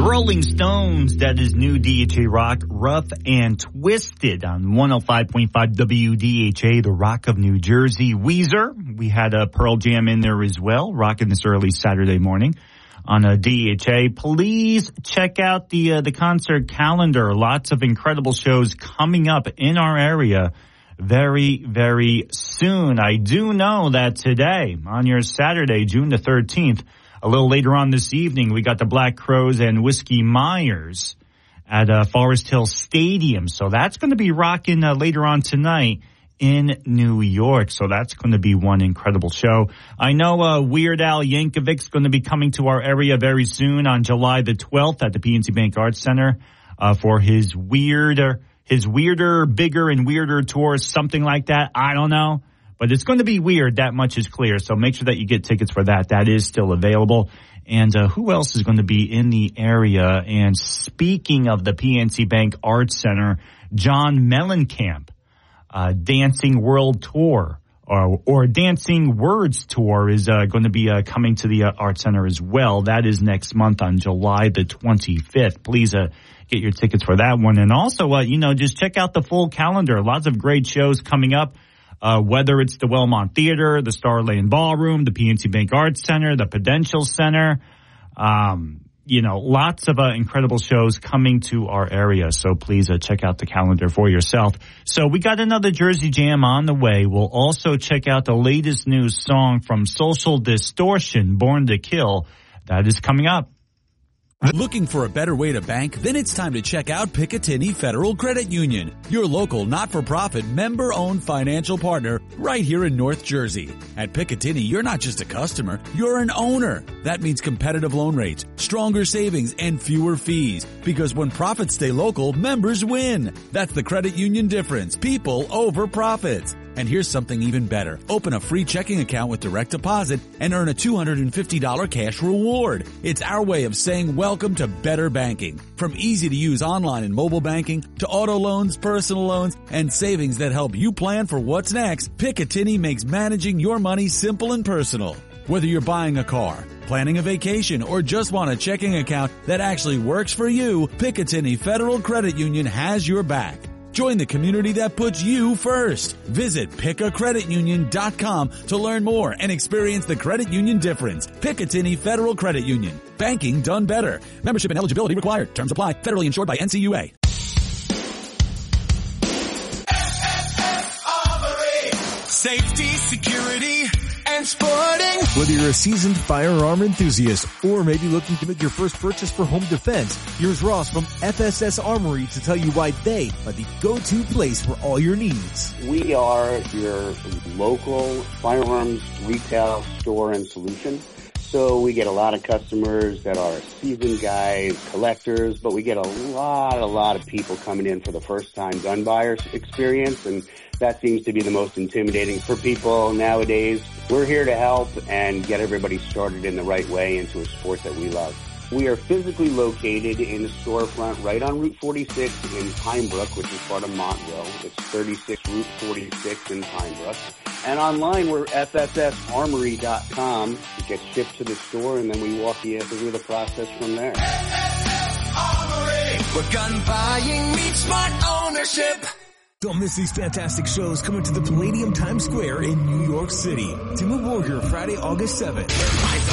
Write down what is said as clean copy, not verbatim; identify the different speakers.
Speaker 1: Rolling Stones, that is new DHA Rock, Rough and Twisted on 105.5 WDHA, the Rock of New Jersey. Weezer, we had a Pearl Jam in there as well, rocking this early Saturday morning on a DHA. Please check out the concert calendar. Lots of incredible shows coming up in our area very, very soon. I do know that today, on your Saturday, June the 13th, a little later on this evening, we got the Black Crowes and Whiskey Myers at Forest Hill Stadium. So that's going to be rocking later on tonight in New York. So that's going to be one incredible show. I know Weird Al Yankovic's going to be coming to our area very soon on July the 12th at the PNC Bank Arts Center for his weirder, bigger and weirder tour, something like that. I don't know. But it's going to be weird, that much is clear. So make sure that you get tickets for that. That is still available. And who else is going to be in the area? And speaking of the PNC Bank Arts Center, John Mellencamp, Dancing World Tour or Dancing Words Tour is going to be coming to the Arts Center as well. That is next month on July the 25th. Please get your tickets for that one. And also, just check out the full calendar. Lots of great shows coming up. Whether it's the Wellmont Theater, the Starland Ballroom, the PNC Bank Arts Center, the Prudential Center, lots of incredible shows coming to our area. So please check out the calendar for yourself. So we got another Jersey Jam on the way. We'll also check out the latest new song from Social Distortion, Born to Kill. That is coming up.
Speaker 2: Looking for a better way to bank? Then it's time to check out Picatinny Federal Credit Union, your local not-for-profit member-owned financial partner right here in North Jersey. At Picatinny, you're not just a customer, you're an owner. That means competitive loan rates, stronger savings, and fewer fees. Because when profits stay local, members win. That's the credit union difference. People over profits. And here's something even better. Open a free checking account with direct deposit and earn a $250 cash reward. It's our way of saying welcome to better banking. From easy-to-use online and mobile banking to auto loans, personal loans, and savings that help you plan for what's next, Picatinny makes managing your money simple and personal. Whether you're buying a car, planning a vacation, or just want a checking account that actually works for you, Picatinny Federal Credit Union has your back. Join the community that puts you first. Visit PickACreditUnion.com to learn more and experience the credit union difference. Picatinny Federal Credit Union. Banking done better. Membership and eligibility required. Terms apply. Federally insured by NCUA.
Speaker 3: Safety, security, and sporting.
Speaker 4: Whether you're a seasoned firearm enthusiast or maybe looking to make your first purchase for home defense, here's Ross from FSS Armory to tell you why they are the go-to place for all your needs.
Speaker 5: We are your local firearms retail store and solution. So we get a lot of customers that are seasoned guys, collectors, but we get a lot of people coming in for the first time gun buyers experience, and that seems to be the most intimidating for people nowadays. We're here to help and get everybody started in the right way into a sport that we love. We are physically located in the storefront right on Route 46 in Pine Brook, which is part of Montville. It's 36 Route 46 in Pine Brook. And online, we're FSSArmory.com. It gets shipped to the store, and then we walk you through the process from there.
Speaker 3: FSS Armory, where gun buying meets smart ownership.
Speaker 4: Don't miss these fantastic shows coming to the Palladium Times Square in New York City. Dimmu Borgir, Friday, August 7th.